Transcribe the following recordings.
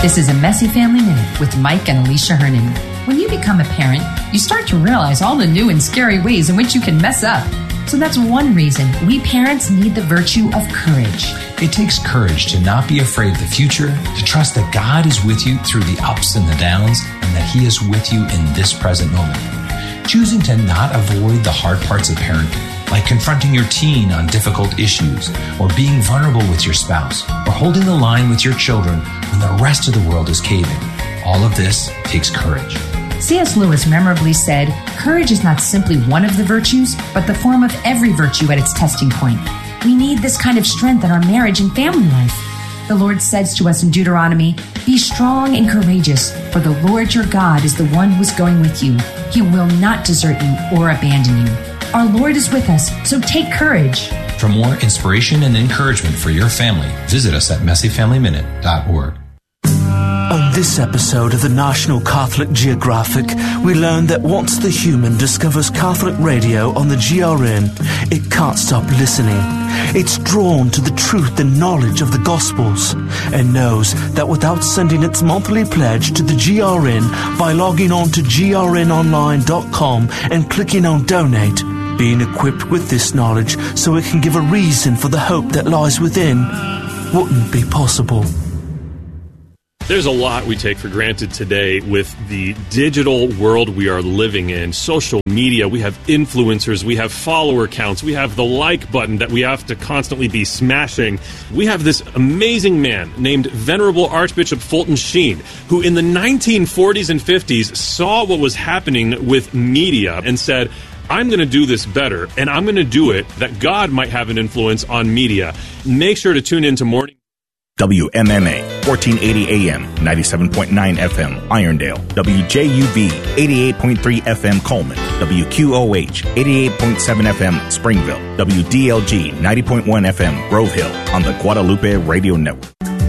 This is a Messy Family Minute with Mike and Alicia Hernan. When you become a parent, you start to realize all the new and scary ways in which you can mess up. So that's one reason we parents need the virtue of courage. It takes courage to not be afraid of the future, to trust that God is with you through the ups and the downs, and that He is with you in this present moment. Choosing to not avoid the hard parts of parenting, like confronting your teen on difficult issues, or being vulnerable with your spouse, or holding the line with your children when the rest of the world is caving. All of this takes courage. C.S. Lewis memorably said, "Courage is not simply one of the virtues, but the form of every virtue at its testing point." We need this kind of strength in our marriage and family life. The Lord says to us in Deuteronomy, "Be strong and courageous, for the Lord your God is the one who is going with you. He will not desert you or abandon you." Our Lord is with us, so take courage. For more inspiration and encouragement for your family, visit us at messyfamilyminute.org. On this episode of the National Catholic Geographic, we learn that once the human discovers Catholic radio on the GRN, it can't stop listening. It's drawn to the truth and knowledge of the Gospels and knows that without sending its monthly pledge to the GRN by logging on to grnonline.com and clicking on Donate, being equipped with this knowledge so it can give a reason for the hope that lies within wouldn't be possible. There's a lot we take for granted today with the digital world we are living in. Social media, we have influencers, we have follower counts, we have the like button that we have to constantly be smashing. We have this amazing man named Venerable Archbishop Fulton Sheen, who in the 1940s and 50s saw what was happening with media and said, I'm going to do this better, and I'm going to do it that God might have an influence on media. Make sure to tune in to Morning WMMA, 1480 AM, 97.9 FM, Irondale. WJUV, 88.3 FM, Coleman. WQOH, 88.7 FM, Springville. WDLG, 90.1 FM, Grove Hill, on the Guadalupe Radio Network.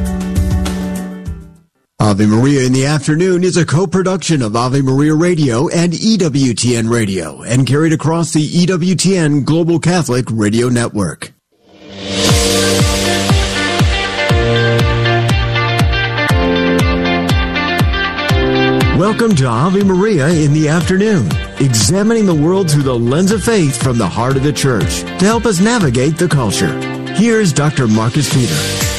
Ave Maria in the Afternoon is a co-production of Ave Maria Radio and EWTN Radio and carried across the EWTN Global Catholic Radio Network. Welcome to Ave Maria in the Afternoon, examining the world through the lens of faith from the heart of the Church to help us navigate the culture. Here's Dr. Marcus Peter.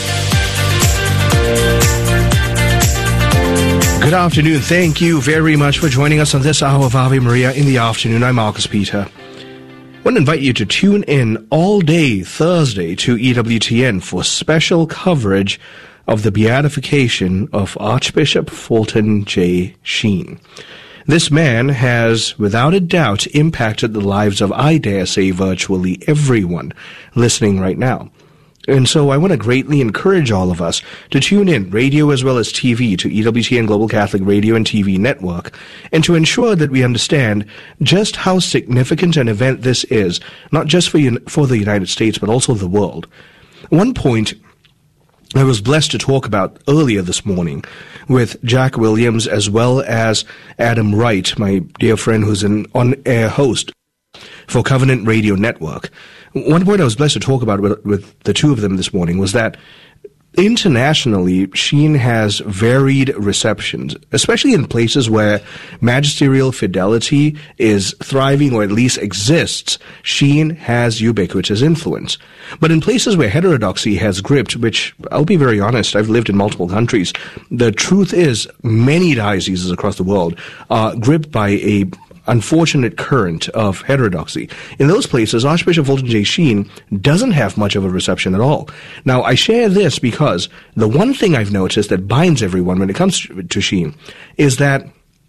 Good afternoon. Thank you very much for joining us on this hour of Ave Maria in the Afternoon. I'm Marcus Peter. I want to invite you to tune in all day Thursday to EWTN for special coverage of the beatification of Archbishop Fulton J. Sheen. This man has, without a doubt, impacted the lives of, I dare say, virtually everyone listening right now. And so I want to greatly encourage all of us to tune in, radio as well as TV, to EWTN Global Catholic Radio and TV Network, and to ensure that we understand just how significant an event this is, not just for the United States, but also the world. One point I was blessed to talk about earlier this morning with Jack Williams as well as Adam Wright, my dear friend who's an on-air host for Covenant Radio Network. One point I was blessed to talk about with the two of them this morning was that internationally, Sheen has varied receptions, especially in places where magisterial fidelity is thriving or at least exists. Sheen has ubiquitous influence. But in places where heterodoxy has gripped, which I'll be very honest, I've lived in multiple countries, the truth is many dioceses across the world are gripped by a unfortunate current of heterodoxy. In those places, Archbishop Fulton J. Sheen doesn't have much of a reception at all. Now, I share this because the one thing I've noticed that binds everyone when it comes to Sheen is that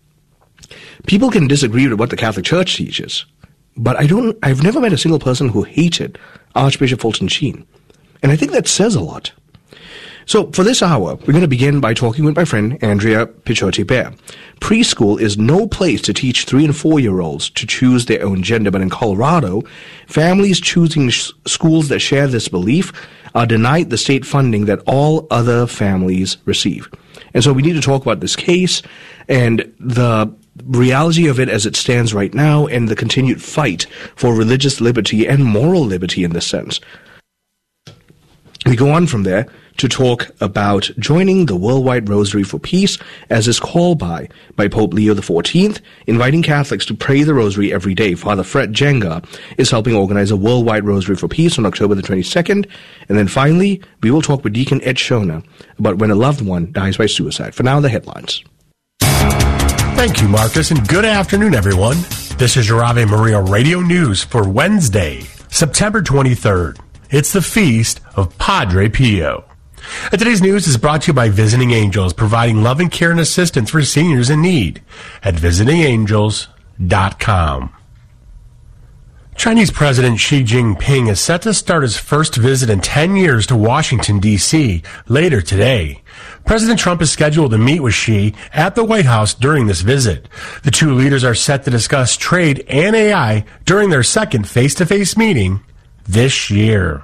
people can disagree with what the Catholic Church teaches, but I've never met a single person who hated Archbishop Fulton Sheen. And I think that says a lot. So for this hour, we're going to begin by talking with my friend Andrea Pichotti-Bear. Preschool is no place to teach 3- and 4-year-olds to choose their own gender, but in Colorado, families choosing schools that share this belief are denied the state funding that all other families receive. And so we need to talk about this case and the reality of it as it stands right now and the continued fight for religious liberty and moral liberty in this sense. We go on from there to talk about joining the Worldwide Rosary for Peace, as is called by Pope Leo XIV, inviting Catholics to pray the Rosary every day. Father Fred Jenga is helping organize a Worldwide Rosary for Peace on October the 22nd. And then finally, we will talk with Deacon Ed Shona about when a loved one dies by suicide. For now, the headlines. Thank you, Marcus, and good afternoon, everyone. This is your Ave Maria Radio News for Wednesday, September 23rd. It's the feast of Padre Pio. And today's news is brought to you by Visiting Angels, providing love and care and assistance for seniors in need at visitingangels.com. Chinese President Xi Jinping is set to start his first visit in 10 years to Washington, D.C. later today. President Trump is scheduled to meet with Xi at the White House during this visit. The two leaders are set to discuss trade and AI during their second face-to-face meeting this year.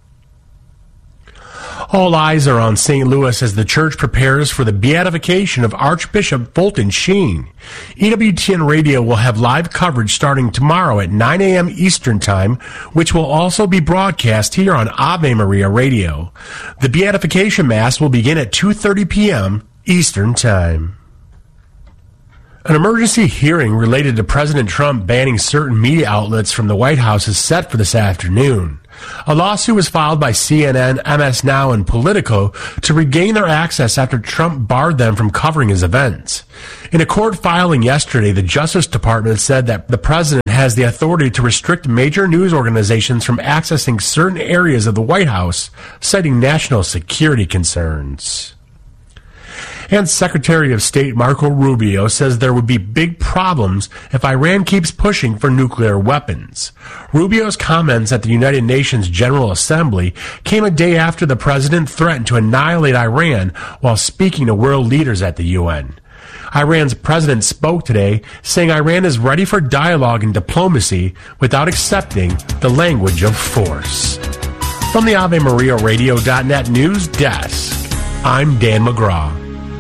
All eyes are on St. Louis as the church prepares for the beatification of Archbishop Fulton Sheen. EWTN Radio will have live coverage starting tomorrow at 9 a.m. Eastern Time, which will also be broadcast here on Ave Maria Radio. The beatification mass will begin at 2:30 p.m. Eastern Time. An emergency hearing related to President Trump banning certain media outlets from the White House is set for this afternoon. A lawsuit was filed by CNN, MS Now, and Politico to regain their access after Trump barred them from covering his events. In a court filing yesterday, the Justice Department said that the president has the authority to restrict major news organizations from accessing certain areas of the White House, citing national security concerns. And Secretary of State Marco Rubio says there would be big problems if Iran keeps pushing for nuclear weapons. Rubio's comments at the United Nations General Assembly came a day after the president threatened to annihilate Iran while speaking to world leaders at the UN. Iran's president spoke today, saying Iran is ready for dialogue and diplomacy without accepting the language of force. From the AveMariaRadio.net news desk, I'm Dan McGraw.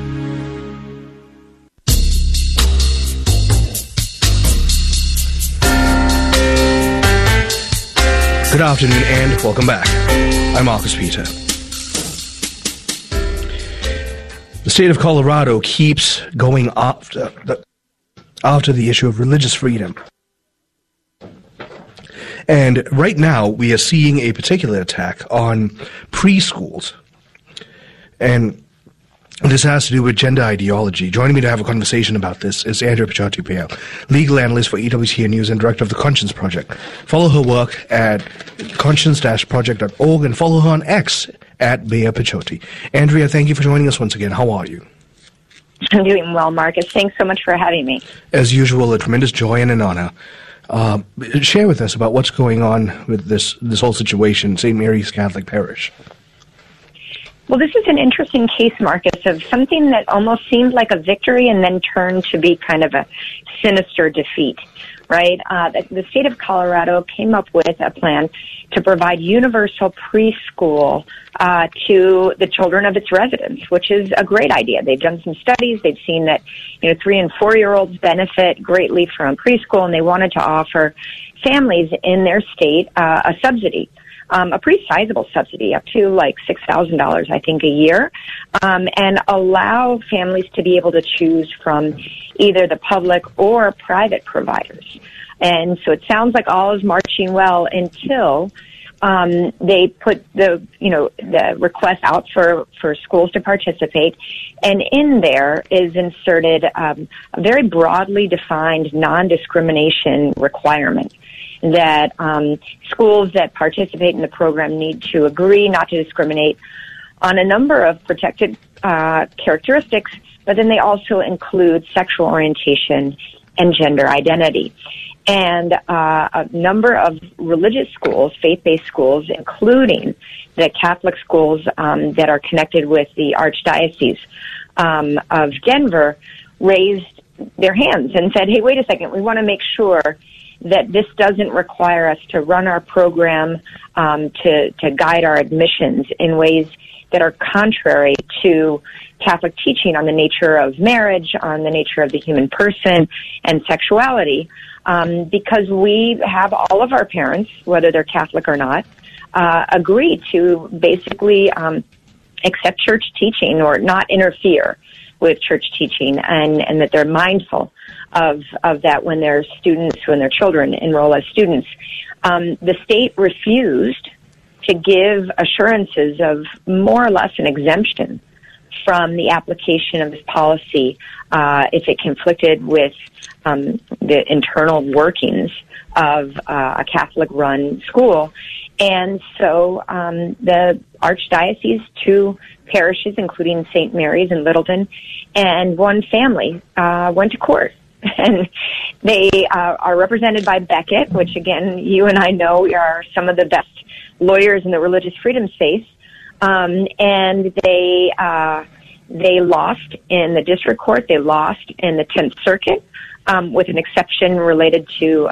Good afternoon and welcome back. I'm Marcus Peter. The state of Colorado keeps going after the issue of religious freedom. And right now we are seeing a particular attack on preschools. And this has to do with gender ideology. Joining me to have a conversation about this is Andrea Picciotti-Pale, legal analyst for EWTN News and director of the Conscience Project. Follow her work at conscience-project.org and follow her on X at Bea Picciotti. Andrea, thank you for joining us once again. How are you? I'm doing well, Marcus. Thanks so much for having me. As usual, a tremendous joy and an honor. Share with us about what's going on with this whole situation, St. Mary's Catholic Parish. Well, this is an interesting case, Marcus, of something that almost seemed like a victory and then turned to be kind of a sinister defeat, right? The state of Colorado came up with a plan to provide universal preschool to the children of its residents, which is a great idea. They've done some studies. They've seen that 3- and 4-year-olds benefit greatly from preschool, and they wanted to offer families in their state a subsidy. A pretty sizable subsidy, up to like $6,000, I think, a year, and allow families to be able to choose from either the public or private providers. And so it sounds like all is marching well until they put the request out for schools to participate, and in there is inserted a very broadly defined non-discrimination requirement that schools that participate in the program need to agree not to discriminate on a number of protected characteristics, but then they also include sexual orientation and gender identity. And a number of religious schools, faith-based schools, including the Catholic schools that are connected with the Archdiocese of Denver, raised their hands and said, hey, wait a second, we want to make sure that this doesn't require us to run our program, to guide our admissions in ways that are contrary to Catholic teaching on the nature of marriage, on the nature of the human person, and sexuality, because we have all of our parents, whether they're Catholic or not, agree to basically accept church teaching or not interfere with church teaching, and that they're mindful of that when their children enroll as students. The state refused to give assurances of more or less an exemption from the application of this policy if it conflicted with the internal workings of a Catholic-run school. And so the Archdiocese, 2 parishes, including St. Mary's in Littleton, and 1 family went to court. And they are represented by Becket, which, again, you and I know are some of the best lawyers in the religious freedom space. And they lost in the district court. They lost in the 10th Circuit with an exception related to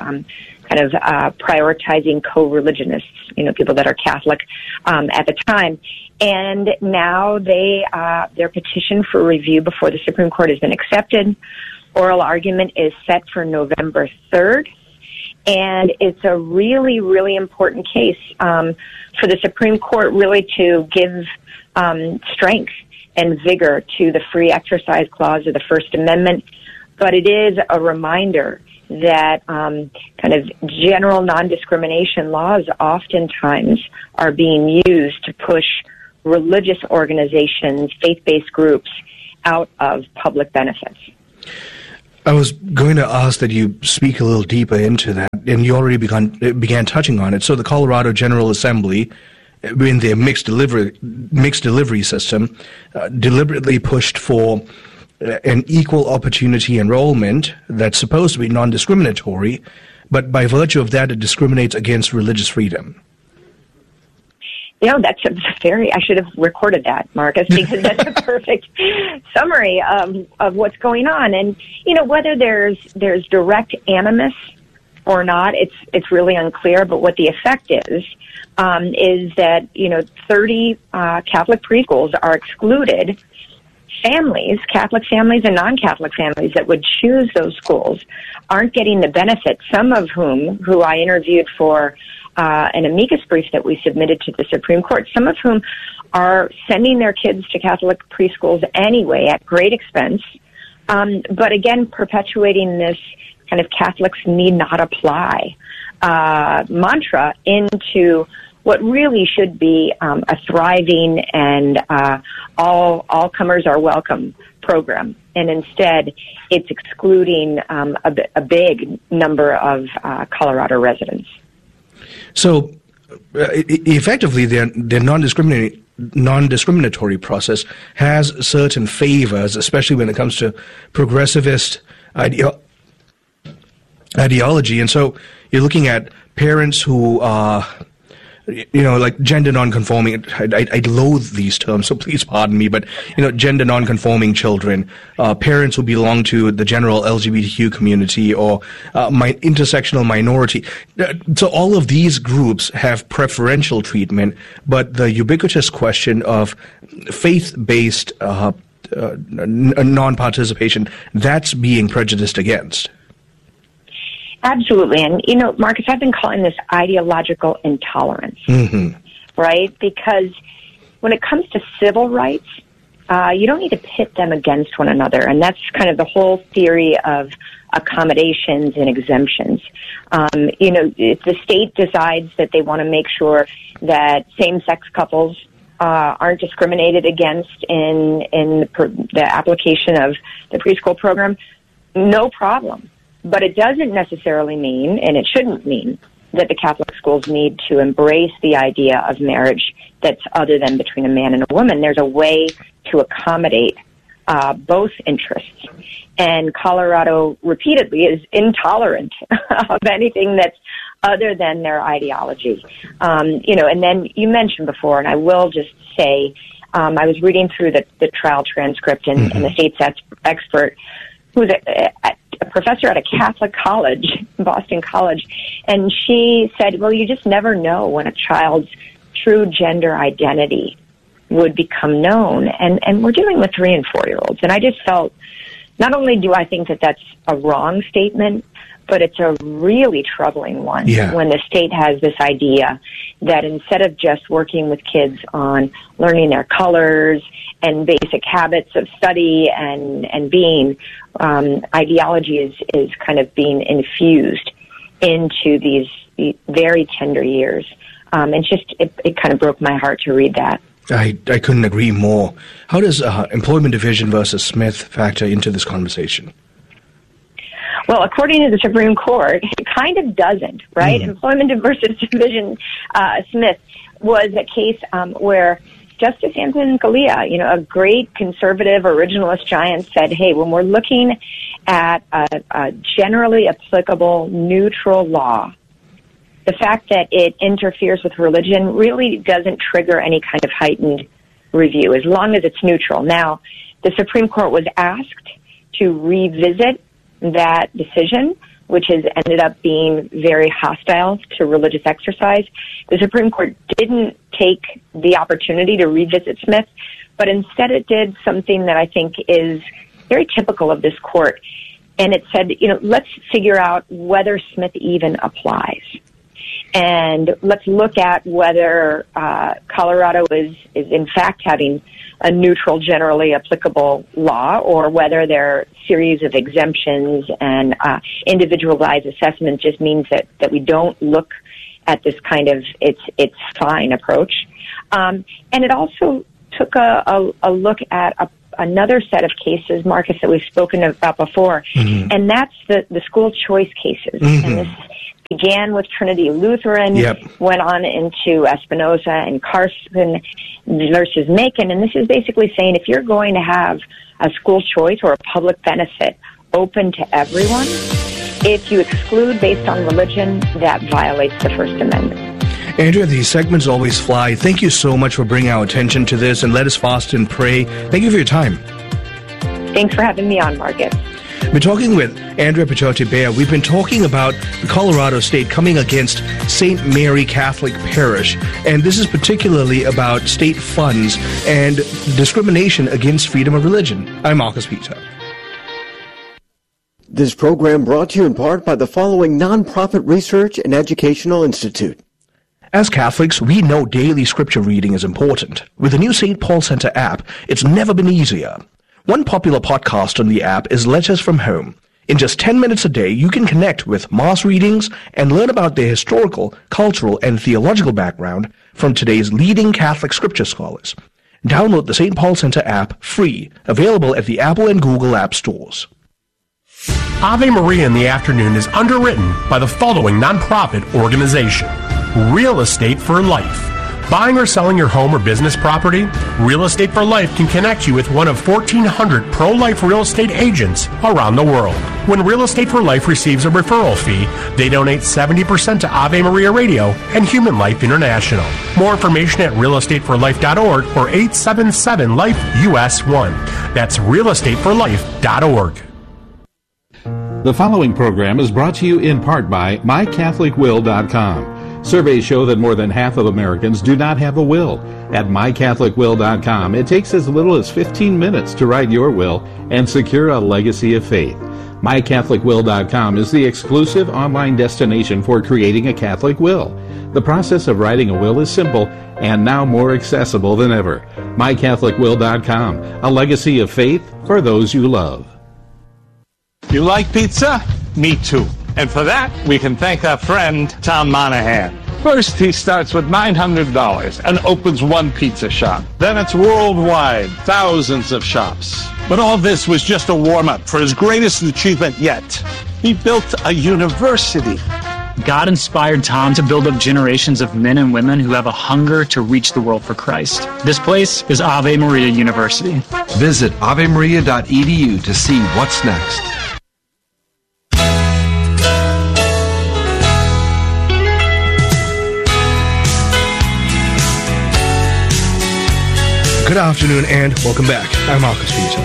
prioritizing co-religionists, people that are Catholic at the time. And now their petition for review before the Supreme Court has been accepted. Oral argument is set for November 3rd. And it's a really, really important case for the Supreme Court really to give strength and vigor to the free exercise clause of the First Amendment. But it is a reminder that general non-discrimination laws oftentimes are being used to push religious organizations, faith-based groups out of public benefits. I was going to ask that you speak a little deeper into that, and you already began touching on it. So the Colorado General Assembly, in their mixed delivery system, deliberately pushed for an equal opportunity enrollment that's supposed to be non-discriminatory, but by virtue of that, it discriminates against religious freedom. That's I should have recorded that, Marcus, because that's a perfect summary of what's going on. And, whether there's direct animus or not, it's really unclear. But what the effect is that, 30 Catholic preschools are excluded. Families, Catholic families and non-Catholic families that would choose those schools aren't getting the benefit, some of who I interviewed for an amicus brief that we submitted to the Supreme Court, some of whom are sending their kids to Catholic preschools anyway at great expense, but again, perpetuating this kind of Catholics need not apply mantra into what really should be a thriving and all comers are welcome program. And instead, it's excluding a big number of Colorado residents. So, effectively, their non-discriminatory process has certain favors, especially when it comes to progressivist ideology. And so, you're looking at parents who are, like gender non-conforming. I loathe these terms, so please pardon me, but, gender non-conforming children, parents who belong to the general LGBTQ community or intersectional minority. So all of these groups have preferential treatment, but the ubiquitous question of faith-based non-participation, that's being prejudiced against. Absolutely. And, Marcus, I've been calling this ideological intolerance, right? Because when it comes to civil rights, you don't need to pit them against one another. And that's kind of the whole theory of accommodations and exemptions. If the state decides that they want to make sure that same-sex couples aren't discriminated against in the application of the preschool program, no problem. But it doesn't necessarily mean, and it shouldn't mean, that the Catholic schools need to embrace the idea of marriage that's other than between a man and a woman. There's a way to accommodate both interests. And Colorado repeatedly is intolerant of anything that's other than their ideology. And then you mentioned before, and I will just say, I was reading through the trial transcript, and the state's expert, who's a professor at a Catholic college, Boston College, and she said, well, you just never know when a child's true gender identity would become known. And we're dealing with 3- and 4-year-olds. And I just felt, not only do I think that that's a wrong statement, but it's a really troubling one when the state has this idea that instead of just working with kids on learning their colors and basic habits of study and being, ideology is kind of being infused into these very tender years. It kind of broke my heart to read that. I couldn't agree more. How does Employment Division versus Smith factor into this conversation? Well, according to the Supreme Court, it kind of doesn't, right? Employment versus Division Smith was a case where Justice Antonin Scalia, a great conservative originalist giant, said, hey, when we're looking at a generally applicable neutral law, the fact that it interferes with religion really doesn't trigger any kind of heightened review, as long as it's neutral. Now, the Supreme Court was asked to revisit that decision, which has ended up being very hostile to religious exercise. The Supreme Court didn't take the opportunity to revisit Smith, but instead it did something that I think is very typical of this court. And it said, let's figure out whether Smith even applies. And let's look at whether Colorado is in fact having a neutral, generally applicable law, or whether their series of exemptions and individualized assessment just means that we don't look at this kind of it's fine approach. And it also took a look at another set of cases, Marcus, that we've spoken about before, and that's the school choice cases. And this began with Trinity Lutheran, went on into Espinoza and Carson versus Macon, and this is basically saying if you're going to have a school choice or a public benefit open to everyone, if you exclude based on religion, that violates the First Amendment. Andrea, these segments always fly. Thank you so much for bringing our attention to this, and let us fast and pray. Thank you for your time. Thanks for having me on, Marcus. We're talking with Andrea Picciotti-Beyer. We've been talking about the Colorado State coming against St. Mary Catholic Parish, and this is particularly about state funds and discrimination against freedom of religion. I'm Marcus Peter. This program brought to you in part by the following nonprofit research and educational institute. As Catholics, we know daily scripture reading is important. With the new St. Paul Center app, it's never been easier. One popular podcast on the app is Letters from Home. In just 10 minutes a day, you can connect with Mass readings and learn about their historical, cultural, and theological background from today's leading Catholic scripture scholars. Download the St. Paul Center app free, available at the Apple and Google App Stores. Ave Maria in the Afternoon is underwritten by the following nonprofit organization: Real Estate for Life. Buying or selling your home or business property? Real Estate for Life can connect you with one of 1,400 pro-life real estate agents around the world. When Real Estate for Life receives a referral fee, they donate 70% to Ave Maria Radio and Human Life International. More information at realestateforlife.org or 877-LIFE-US1. That's realestateforlife.org. The following program is brought to you in part by MyCatholicWill.com. Surveys show that more than half of Americans do not have a will. At MyCatholicWill.com, it takes as little as 15 minutes to write your will and secure a legacy of faith. MyCatholicWill.com is the exclusive online destination for creating a Catholic will. The process of writing a will is simple and now more accessible than ever. MyCatholicWill.com, a legacy of faith for those you love. You like pizza? Me too. And for that, we can thank our friend, Tom Monahan. First, he starts with $900 and opens one pizza shop. Then it's worldwide, thousands of shops. But all this was just a warm-up for his greatest achievement yet. He built a university. God inspired Tom to build up generations of men and women who have a hunger to reach the world for Christ. This place is Ave Maria University. Visit avemaria.edu to see what's next. Good afternoon and welcome back. I'm Marcus Peter.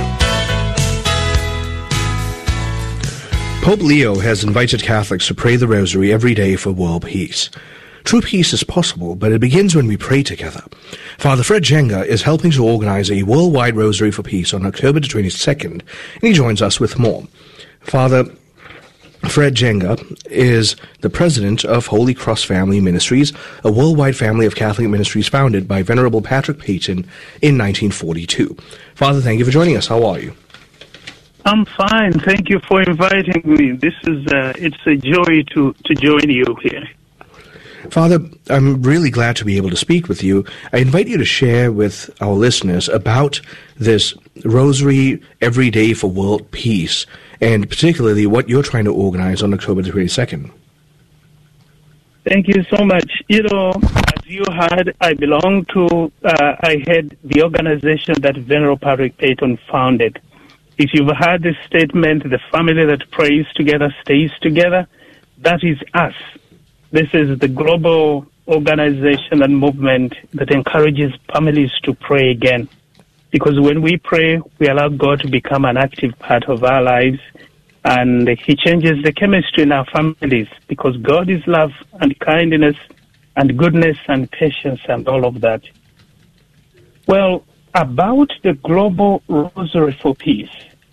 Pope Leo has invited Catholics to pray the Rosary every day for world peace. True peace is possible, but it begins when we pray together. Father Fred Jenga is helping to organize a worldwide Rosary for Peace on October the 22nd, and he joins us with more. Father, Fred Jenga is the president of Holy Cross Family Ministries, a worldwide family of Catholic ministries founded by Venerable Patrick Peyton in 1942. Father, thank you for joining us. How are you? I'm fine. Thank you for inviting me. This is it's a joy to join you here. Father, I'm really glad to be able to speak with you. I invite you to share with our listeners about this Rosary Every Day for World Peace, and particularly what you're trying to organize on October the 22nd. Thank you so much. You know, as you heard, I belong to, I head the organization that Venerable Patrick Peyton founded. If you've heard this statement, the family that prays together stays together, that is us. This is the global organization and movement that encourages families to pray again. Because when we pray, we allow God to become an active part of our lives, and He changes the chemistry in our families, because God is love and kindness and goodness and patience and all of that. Well, about the global Rosary for Peace,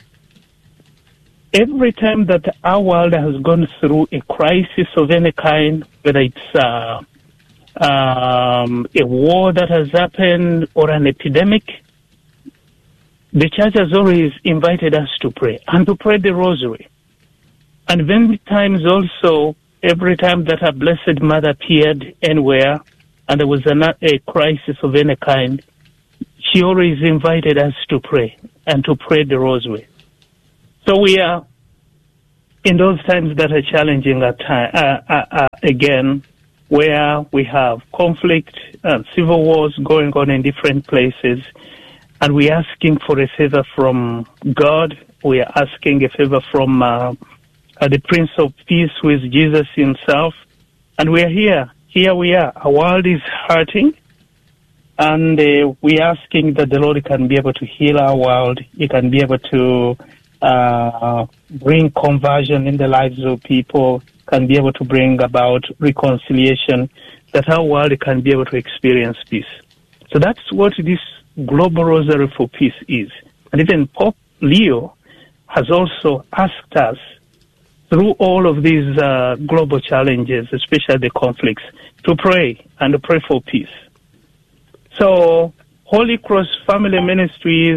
every time that our world has gone through a crisis of any kind, whether it's a war that has happened or an epidemic, the Church has always invited us to pray, and to pray the Rosary. And many times also, every time that a Blessed Mother appeared anywhere, and there was a crisis of any kind, she always invited us to pray, and to pray the Rosary. So we are, in those times that are challenging again, where we have conflict and civil wars going on in different places, and we're asking for a favor from God. We are asking a favor from the Prince of Peace, who is Jesus himself. And we are here. Here we are. Our world is hurting. And we're asking that the Lord can be able to heal our world. He can be able to bring conversion in the lives of people, can be able to bring about reconciliation, that our world can be able to experience peace. So that's what this Global Rosary for Peace is. And even Pope Leo has also asked us, through all of these global challenges, especially the conflicts, to pray and to pray for peace. So Holy Cross Family Ministries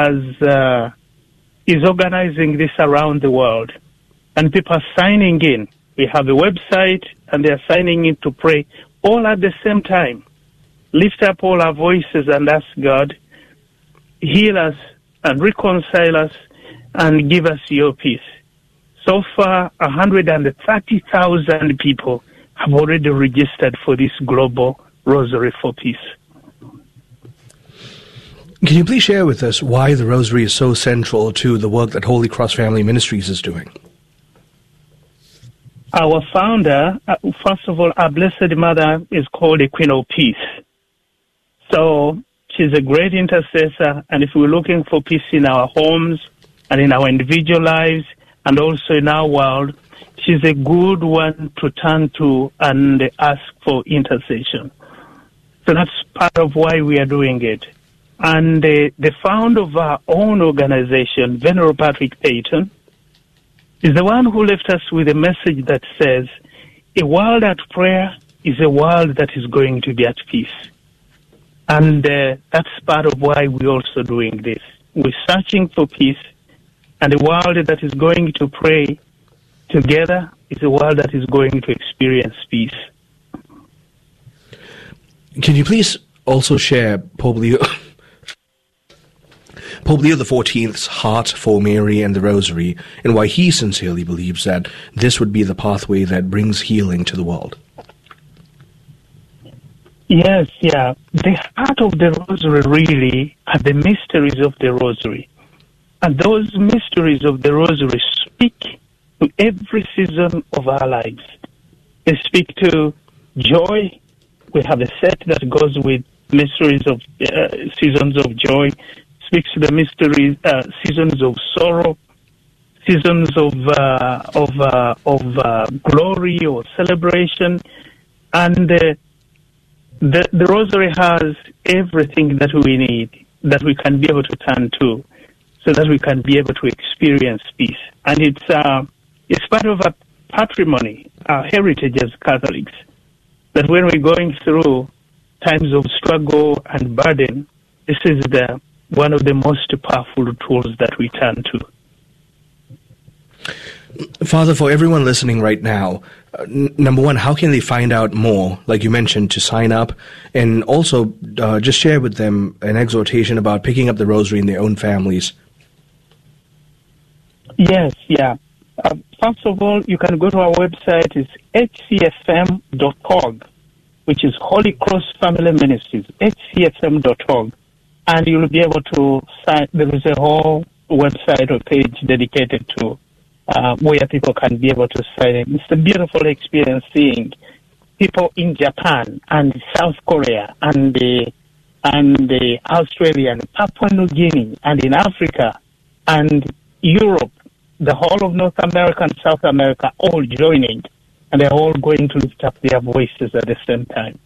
is organizing this around the world, and people are signing in. We have a website, and they are signing in to pray all at the same time. Lift up all our voices and ask God, heal us and reconcile us and give us your peace. So far, 130,000 people have already registered for this Global Rosary for Peace. Can you please share with us why the Rosary is so central to the work that Holy Cross Family Ministries is doing? Our founder, first of all, our Blessed Mother is called the Queen of Peace. So she's a great intercessor, and if we're looking for peace in our homes and in our individual lives and also in our world, she's a good one to turn to and ask for intercession. So that's part of why we are doing it. And the founder of our own organization, Venerable Patrick Peyton, is the one who left us with a message that says, a world at prayer is a world that is going to be at peace. And that's part of why we're also doing this. We're searching for peace, and a world that is going to pray together is a world that is going to experience peace. Can you please also share Pope Leo XIV's heart for Mary and the Rosary, and why he sincerely believes that this would be the pathway that brings healing to the world? Yes, yeah. The heart of the Rosary really are the mysteries of the Rosary. And those mysteries of the Rosary speak to every season of our lives. They speak to joy. We have a set that goes with mysteries of seasons of joy. Speaks to the mysteries, seasons of sorrow, seasons of glory or celebration, and the Rosary has everything that we need, that we can be able to turn to, so that we can be able to experience peace. And it's It's part of our patrimony, our heritage as Catholics, that when we're going through times of struggle and burden, this is one of the most powerful tools that we turn to. Father, for everyone listening right now, number one, how can they find out more, like you mentioned, to sign up? And also just share with them an exhortation about picking up the rosary in their own families. Yes, yeah. First of all, you can go to our website. It's hcfm.org, which is Holy Cross Family Ministries, hcfm.org. And you'll be able to sign. There is a whole website or page dedicated to where people can be able to sign in. It's a beautiful experience seeing people in Japan and South Korea and Australia and Papua New Guinea and in Africa and Europe, the whole of North America and South America all joining, and they're all going to lift up their voices at the same time.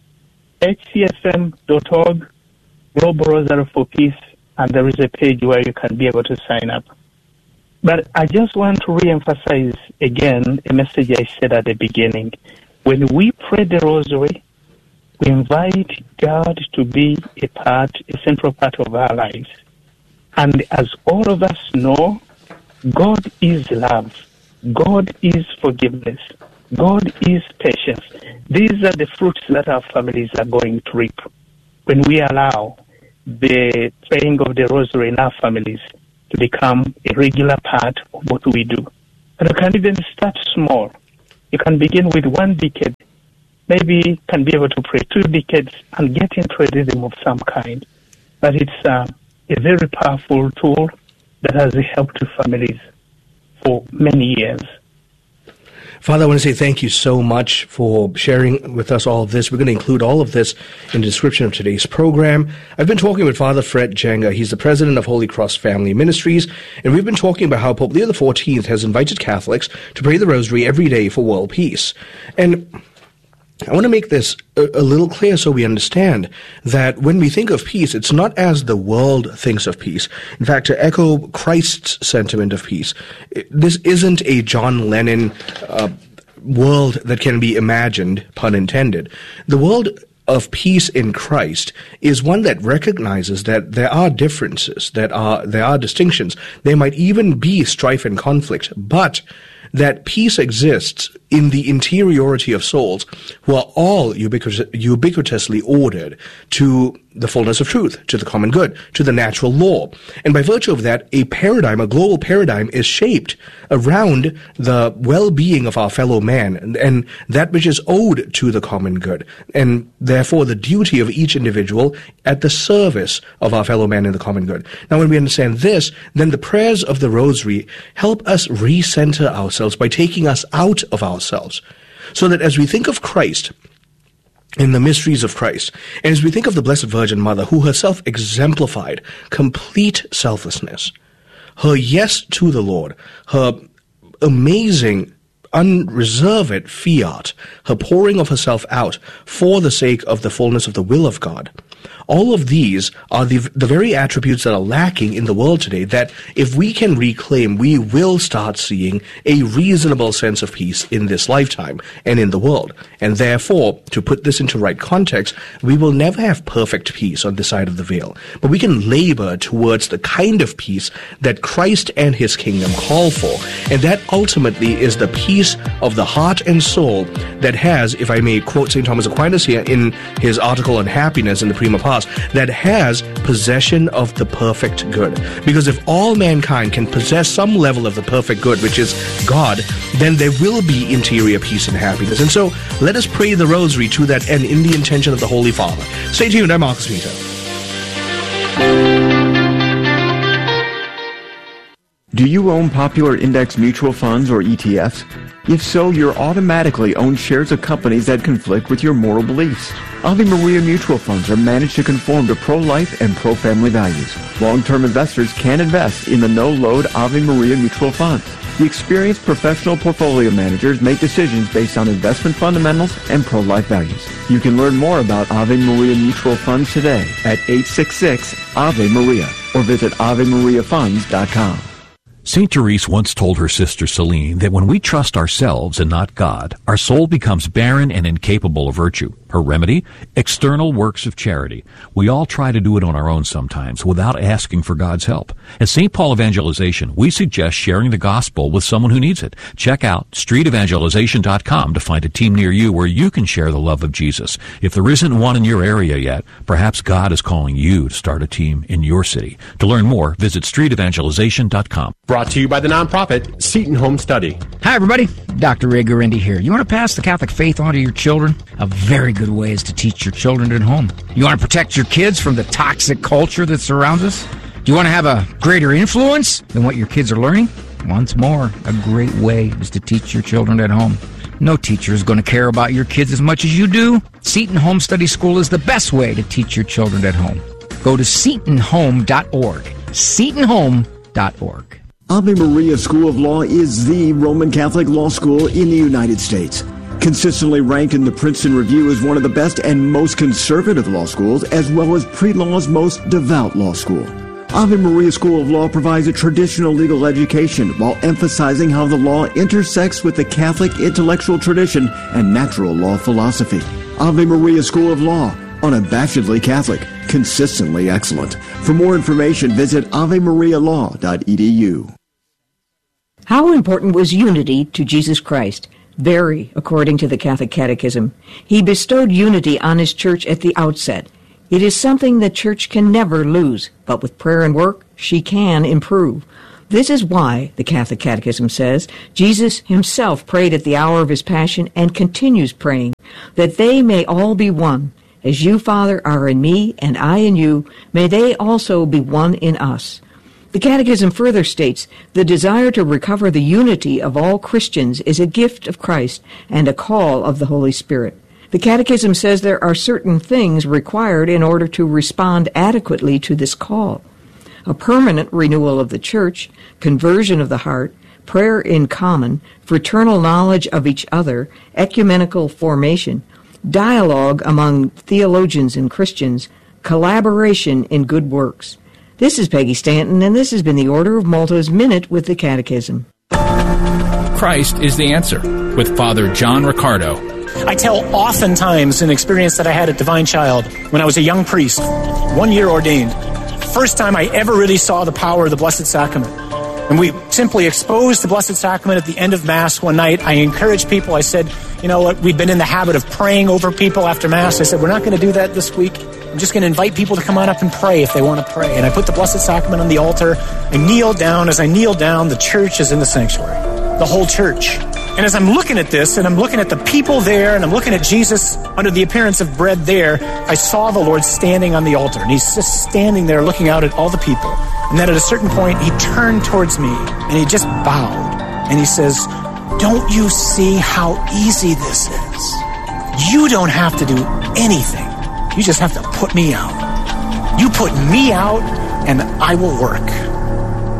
hcfm.org, Global Rosary for Peace, and there is a page where you can be able to sign up. But I just want to re-emphasize again a message I said at the beginning. When we pray the rosary, we invite God to be a central part of our lives. And as all of us know, God is love. God is forgiveness. God is patience. These are the fruits that our families are going to reap when we allow the praying of the rosary in our families to become a regular part of what we do. And you can even start small. You can begin with 1 decade. Maybe can be able to pray 2 decades and get into a rhythm of some kind. But it's a very powerful tool that has helped families for many years. Father, I want to say thank you so much for sharing with us all of this. We're going to include all of this in the description of today's program. I've been talking with Father Fred Jenga. He's the president of Holy Cross Family Ministries, and we've been talking about how Pope Leo XIV has invited Catholics to pray the rosary every day for world peace. And I want to make this a little clear so we understand that when we think of peace, it's not as the world thinks of peace. In fact, to echo Christ's sentiment of peace, this isn't a John Lennon world that can be imagined, pun intended. The world of peace in Christ is one that recognizes that there are differences, there are distinctions. There might even be strife and conflict, but that peace exists in the interiority of souls who are all ubiquitously ordered to the fullness of truth, to the common good, to the natural law. And by virtue of that, a global paradigm is shaped around the well-being of our fellow man and that which is owed to the common good, and therefore the duty of each individual at the service of our fellow man in the common good. Now, when we understand this, then the prayers of the rosary help us recenter ourselves by taking us out of ourselves, so that as we think of Christ in the mysteries of Christ, and as we think of the Blessed Virgin Mother, who herself exemplified complete selflessness, her yes to the Lord, her amazing, unreserved fiat, her pouring of herself out for the sake of the fullness of the will of God, all of these are the very attributes that are lacking in the world today, that if we can reclaim, we will start seeing a reasonable sense of peace in this lifetime and in the world. And therefore, to put this into right context, we will never have perfect peace on this side of the veil, but we can labor towards the kind of peace that Christ and his kingdom call for. And that ultimately is the peace of the heart and soul that has, if I may quote St. Thomas Aquinas here in his article on happiness in the Prima Pars, that has possession of the perfect good. Because if all mankind can possess some level of the perfect good, which is God, then there will be interior peace and happiness. And so let us pray the rosary to that end in the intention of the Holy Father. Stay tuned. I'm Marcus Peter. Do you own popular index mutual funds or ETFs? If so, you're automatically own shares of companies that conflict with your moral beliefs. Ave Maria mutual funds are managed to conform to pro-life and pro-family values. Long-term investors can invest in the no-load Ave Maria mutual funds. The experienced professional portfolio managers make decisions based on investment fundamentals and pro-life values. You can learn more about Ave Maria mutual funds today at 866-AVE-MARIA or visit AveMariaFunds.com. St. Therese once told her sister Celine that when we trust ourselves and not God, our soul becomes barren and incapable of virtue. Her remedy? External works of charity. We all try to do it on our own sometimes without asking for God's help. At St. Paul Evangelization, we suggest sharing the gospel with someone who needs it. Check out streetevangelization.com to find a team near you where you can share the love of Jesus. If there isn't one in your area yet, perhaps God is calling you to start a team in your city. To learn more, visit streetevangelization.com. Brought to you by the nonprofit Seton Home Study. Hi, everybody. Dr. Ray Guarendi here. You want to pass the Catholic faith on to your children? A very good way is to teach your children at home. You want to protect your kids from the toxic culture that surrounds us? Do you want to have a greater influence than what your kids are learning? Once more, a great way is to teach your children at home. No teacher is going to care about your kids as much as you do. Seton Home Study School is the best way to teach your children at home. Go to setonhome.org. setonhome.org. Ave Maria School of Law is the Roman Catholic law school in the United States. Consistently ranked in the Princeton Review as one of the best and most conservative law schools, as well as pre-law's most devout law school. Ave Maria School of Law provides a traditional legal education while emphasizing how the law intersects with the Catholic intellectual tradition and natural law philosophy. Ave Maria School of Law, unabashedly Catholic, consistently excellent. For more information, visit avemarialaw.edu. How important was unity to Jesus Christ? Very, according to the Catholic Catechism. He bestowed unity on his church at the outset. It is something the church can never lose, but with prayer and work, she can improve. This is why, the Catholic Catechism says, Jesus himself prayed at the hour of his passion and continues praying, that they may all be one. As you, Father, are in me and I in you, may they also be one in us. The Catechism further states, the desire to recover the unity of all Christians is a gift of Christ and a call of the Holy Spirit. The Catechism says there are certain things required in order to respond adequately to this call. A permanent renewal of the Church, conversion of the heart, prayer in common, fraternal knowledge of each other, ecumenical formation, dialogue among theologians and Christians, collaboration in good works. This is Peggy Stanton, and this has been the Order of Malta's Minute with the Catechism. Christ is the answer, with Father John Riccardo. I tell oftentimes an experience that I had at Divine Child when I was a young priest, 1 year ordained. First time I ever really saw the power of the Blessed Sacrament. And we simply exposed the Blessed Sacrament at the end of Mass one night. I encouraged people. I said, you know what, we've been in the habit of praying over people after Mass. I said, we're not going to do that this week. I'm just going to invite people to come on up and pray if they want to pray. And I put the Blessed Sacrament on the altar. I kneel down. As I kneel down, the church is in the sanctuary. The whole church. And as I'm looking at this, and I'm looking at the people there, and I'm looking at Jesus under the appearance of bread there, I saw the Lord standing on the altar. And he's just standing there looking out at all the people. And then at a certain point, he turned towards me, and he just bowed. And he says, don't you see how easy this is? You don't have to do anything. You just have to put me out. You put me out, and I will work.